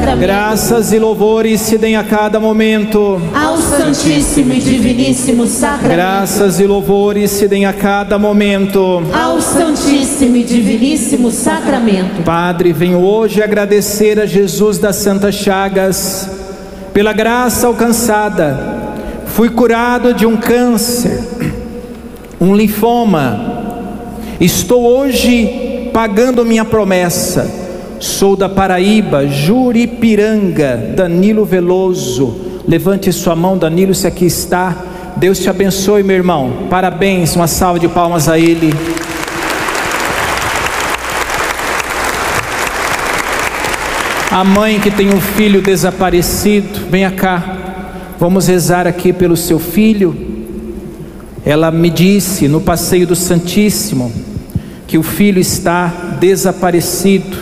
sacramento. Graças e louvores se deem a cada momento Ao Santíssimo e Diviníssimo Sacramento. Graças e louvores se deem a cada momento Ao Santíssimo e Diviníssimo Sacramento. Padre, venho hoje agradecer a Jesus das Santas Chagas pela graça alcançada. Fui curado de um câncer, um linfoma. Estou hoje pagando minha promessa. Sou da Paraíba, Juripiranga, Danilo Veloso. Levante sua mão, Danilo, se aqui está. Deus te abençoe, meu irmão. Parabéns, uma salva de palmas a ele. A mãe que tem um filho desaparecido, venha cá. Vamos rezar aqui pelo seu filho. Ela me disse no passeio do Santíssimo que o filho está desaparecido.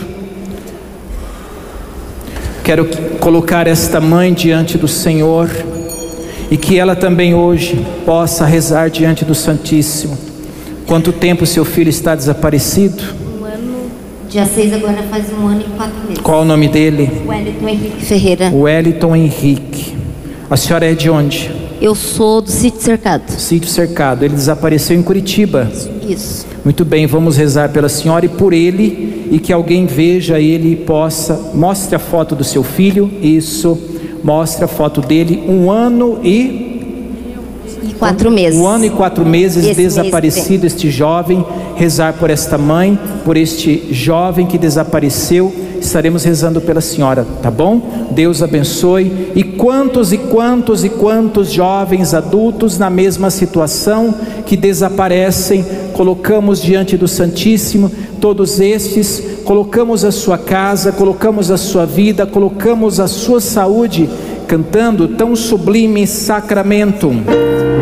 Quero colocar esta mãe diante do Senhor e que ela também hoje possa rezar diante do Santíssimo. Quanto tempo seu filho está desaparecido? Um ano, dia 6 agora faz 1 ano e 4 meses. Qual o nome dele? Wellington Henrique Ferreira. Wellington Henrique. A senhora é de onde? Eu sou do Sítio Cercado. Sítio Cercado. Ele desapareceu em Curitiba. Isso. Muito bem, vamos rezar pela senhora e por ele, e que alguém veja ele e possa. Mostre a foto do seu filho. Isso. Mostre a foto dele. 1 ano e 4 meses. 1 ano e 4 meses Esse desaparecido este jovem. Rezar por esta mãe, por este jovem que desapareceu. Estaremos rezando pela senhora, tá bom? Deus abençoe. E quantos jovens adultos na mesma situação que desaparecem, colocamos diante do Santíssimo. Todos estes, colocamos a sua casa, colocamos a sua vida, colocamos a sua saúde, cantando tão sublime Sacramentum.